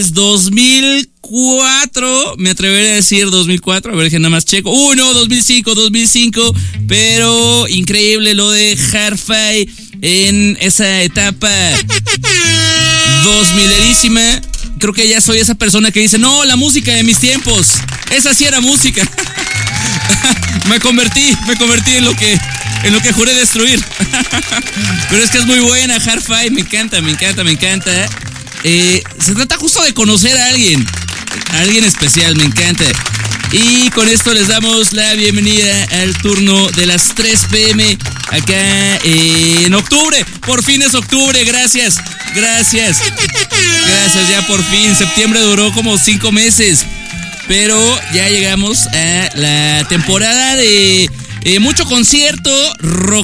2004, me atrevería a decir 2004, a ver que nada más checo. No, 2005, pero increíble lo de Hi-Fi en esa etapa 2000erísima. Creo que ya soy esa persona que dice, no, la música de mis tiempos, esa sí era música. me convertí en lo que juré destruir. Pero es que es muy buena Hi-Fi, me encanta. Se trata justo de conocer a alguien especial, me encanta. Y con esto les damos la bienvenida al turno de las 3 p.m. acá en octubre. Por fin es octubre, gracias, ya por fin. Septiembre duró como 5 meses, pero ya llegamos a la temporada de mucho concierto, rock